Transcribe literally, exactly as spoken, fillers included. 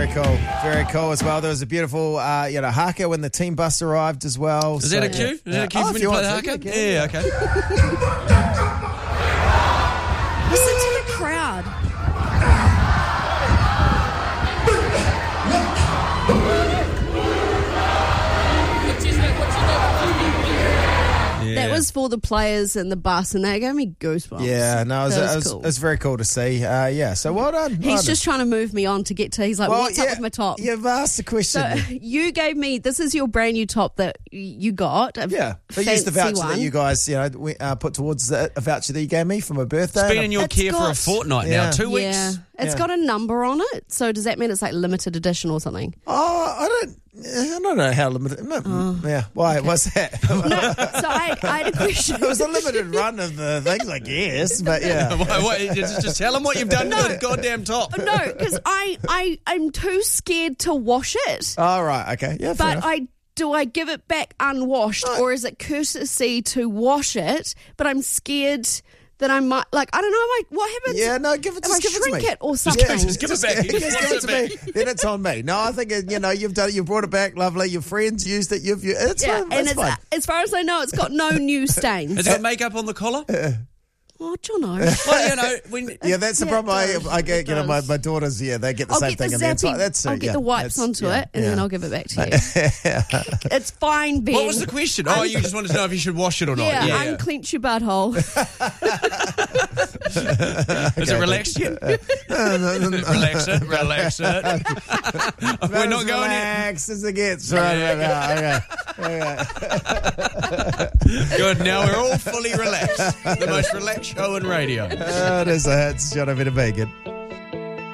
Very cool. Very cool as well. There was a beautiful, uh, you know, haka when the team bus arrived as well. Is so, that a cue? Is yeah. that a cue Oh, for me if to you play the want haka? to, Yeah, okay. Listen to the crowd. That was for the players in the bus, and they gave me goosebumps. Yeah, no, it was, That it was was, cool. it was very cool to see. Uh, yeah, so well done. well He's done. just trying to move me on to get to. He's like, Well, "What's yeah, up with my top?" You've asked the question. So you gave me. This is your brand new top that y- you got. A yeah, but fancy use the voucher one. that you guys, you know, we, uh, put towards the, a voucher that you gave me for my birthday. It's been in your It's care for a got- fortnight Yeah. now, two weeks. Yeah, it's Yeah. got a number on it. So does that mean it's like limited edition or something? Oh, I don't, I don't know how limited. No, yeah, why? What's that? No. So I, I had a question. It was a limited run of the things, I guess, but yeah. Why, why, just, just tell them what you've done to the goddamn top. No, because I, I, I'm too scared to wash it. All right, okay, yeah, fair But enough. I do I give it back unwashed, or is it courtesy to wash it? But I'm scared that I might, like, I don't know, like, what happens Yeah, no, give it. if Just I give it to shrink me. it or Just something? give it- just give it back. He Just just give it wants to it me. Then it's on me. No, I think uh, you know you've done. You brought it back. Lovely. Your friends used it. You've. You, it's Yeah, fine. and it's it's, fine. as far as I know, it's got no new stains. Has it got makeup on the collar? Oh, do you know? Well, you know, when, Yeah, that's the Yeah, problem. it I, does. I get, It you know, my, does. my daughters. Yeah, they get the I'll same get the thing, and then it's like, zappy. that's. I'll uh, get yeah, the wipes that's- onto yeah, it, and yeah. then I'll give it back to you. It's fine, Ben. what was the question? Oh, you just wanted to know if you should wash it or not. Yeah, Yeah, yeah. unclench your butthole. Is it relaxed yet? Relax it, relax it. We're As not going in. relaxed as it gets. Right, right, right, okay. Good, now we're all fully relaxed. The most relaxed show in radio. Uh, there's a hits. John O'Meara Bacon.